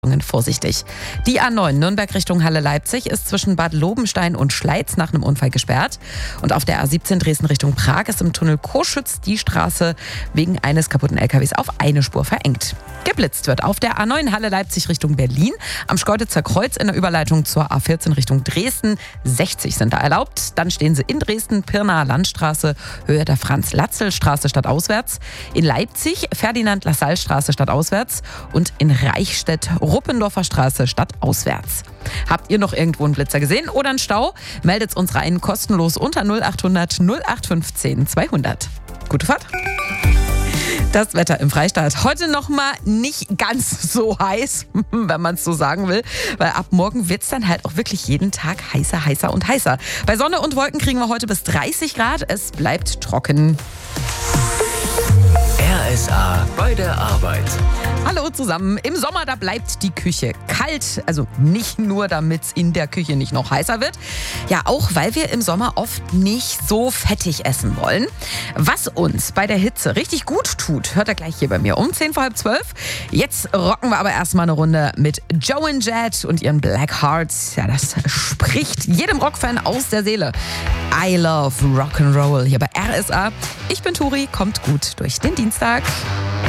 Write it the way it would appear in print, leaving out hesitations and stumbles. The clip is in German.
Vorsichtig. Die A9 Nürnberg Richtung Halle-Leipzig ist zwischen Bad Lobenstein und Schleiz nach einem Unfall gesperrt. Und auf der A17 Dresden Richtung Prag ist im Tunnel Coschütz die Straße wegen eines kaputten LKWs auf eine Spur verengt. Geblitzt wird auf der A9 Halle-Leipzig Richtung Berlin. Am Schkeuditzer Kreuz in der Überleitung zur A14 Richtung Dresden. 60 sind da erlaubt. Dann stehen sie in Dresden, Pirnaer Landstraße, Höhe der Franz-Latzel-Straße stadtauswärts. In Leipzig Ferdinand-Lassalle-Straße stadtauswärts. Und in Reichstätt Ruppendorfer Straße stadtauswärts. Habt ihr noch irgendwo einen Blitzer gesehen oder einen Stau? Meldet uns rein, kostenlos unter 0800 0815 200. Gute Fahrt! Das Wetter im Freistaat. Heute noch mal nicht ganz so heiß, wenn man es so sagen will. Weil ab morgen wird es dann halt auch wirklich jeden Tag heißer, heißer und heißer. Bei Sonne und Wolken kriegen wir heute bis 30 Grad. Es bleibt trocken. RSA bei der Arbeit. Hallo zusammen. Im Sommer, da bleibt die Küche kalt. Also nicht nur, damit es in der Küche nicht noch heißer wird. Ja, auch weil wir im Sommer oft nicht so fettig essen wollen. Was uns bei der Hitze richtig gut tut, hört ihr gleich hier bei mir um 10 vor halb 12. Jetzt rocken wir aber erstmal eine Runde mit Joan Jett und ihren Black Hearts. Ja, das spricht jedem Rockfan aus der Seele. I love Rock'n'Roll hier bei RSA. Ich bin Turi, kommt gut durch den Dienstag.